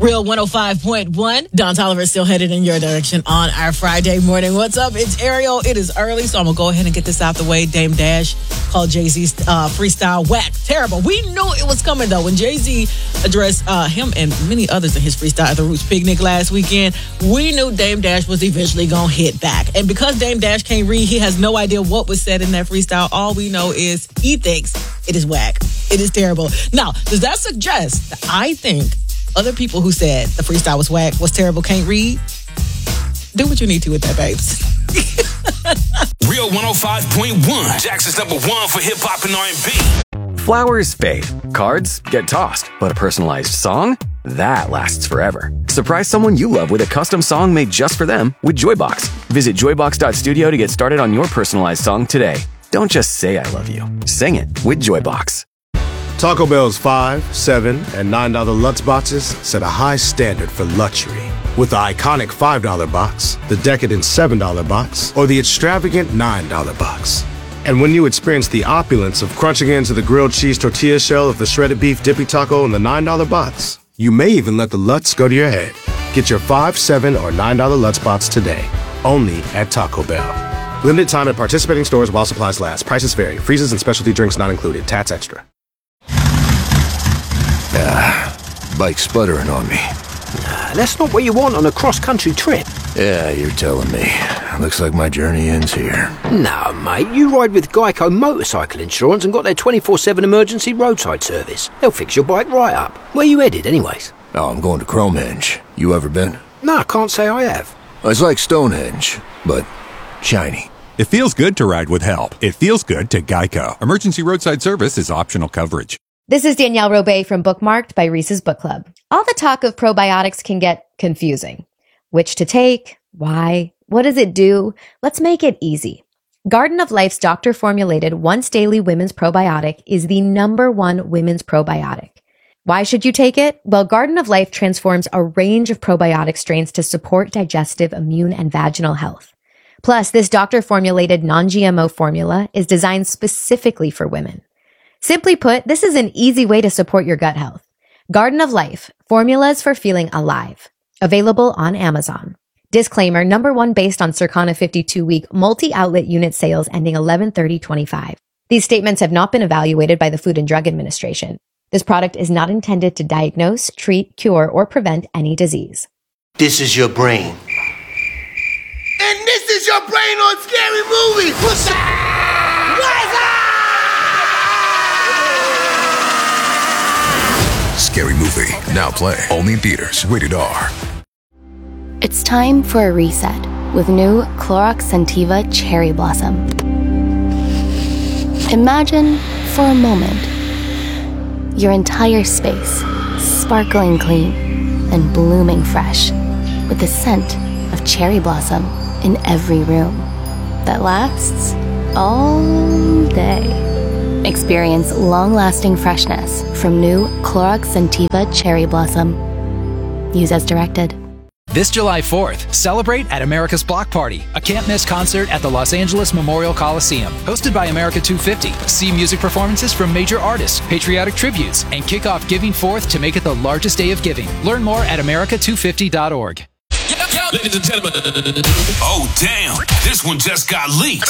Real 105.1. Don Tolliver is still headed in your direction on our Friday morning. What's up? It's Ariel. It is early, so I'm going to go ahead and get this out the way. Dame Dash called Jay-Z's freestyle whack. Terrible. We knew it was coming, though. When Jay-Z addressed him and many others in his freestyle at the Roots Picnic last weekend, we knew Dame Dash was eventually going to hit back. And because Dame Dash can't read, he has no idea what was said in that freestyle. All we know is he thinks it is whack. It is terrible. Now, does that suggest that I think other people who said the freestyle was whack, was terrible, can't read? Do what you need to with that, babes. Real 105.1. Jackson's number one for hip-hop and R&B. Flowers fade. Cards get tossed. But a personalized song? That lasts forever. Surprise someone you love with a custom song made just for them with Joybox. Visit joybox.studio to get started on your personalized song today. Don't just say I love you. Sing it with Joybox. Taco Bell's $5, $7, and $9 Lutz boxes set a high standard for luxury. With the iconic $5 box, the decadent $7 box, or the extravagant $9 box. And when you experience the opulence of crunching into the grilled cheese tortilla shell of the shredded beef dippy taco in the $9 box, you may even let the Lutz go to your head. Get your $5, $7, or $9 Lutz box today, only at Taco Bell. Limited time at participating stores while supplies last. Prices vary. Freezes and specialty drinks not included. Tats extra. Bike's sputtering on me. That's not what you want on a cross-country trip. Yeah, you're telling me. Looks like my journey ends here. No, mate, you ride with Geico Motorcycle Insurance and got their 24/7 emergency roadside service. They'll fix your bike right up. Where you headed, anyways? Oh, I'm going to Cromehenge. You ever been? No, I can't say I have. It's like Stonehenge, but shiny. It feels good to ride with help. It feels good to Geico. Emergency roadside service is optional coverage. This is Danielle Robay from Bookmarked by Reese's Book Club. All the talk of probiotics can get confusing. Which to take? Why? What does it do? Let's make it easy. Garden of Life's doctor-formulated once daily women's probiotic is the #1 women's probiotic. Why should you take it? Well, Garden of Life transforms a range of probiotic strains to support digestive, immune, and vaginal health. Plus, this doctor-formulated non-GMO formula is designed specifically for women. Simply put, this is an easy way to support your gut health. Garden of Life, formulas for feeling alive. Available on Amazon. Disclaimer, #1 based on Circana 52-week multi-outlet unit sales ending 11/30/25. These statements have not been evaluated by the Food and Drug Administration. This product is not intended to diagnose, treat, cure, or prevent any disease. This is your brain. And this is your brain on Scary Movie. What's up? Scary Movie, now playing. Only in theaters. Rated R. It's time for a reset with new Clorox Scentiva Cherry Blossom. Imagine, for a moment, your entire space sparkling clean and blooming fresh with the scent of cherry blossom in every room that lasts all day. Experience long-lasting freshness from new Clorox Scentiva Cherry Blossom. Use as directed. This July 4th, celebrate at America's Block Party, a can't-miss concert at the Los Angeles Memorial Coliseum. Hosted by America 250. See music performances from major artists, patriotic tributes, and kick off Giving Forth to make it the largest day of giving. Learn more at america250.org. Ladies and gentlemen. Oh, damn. This one just got leaked.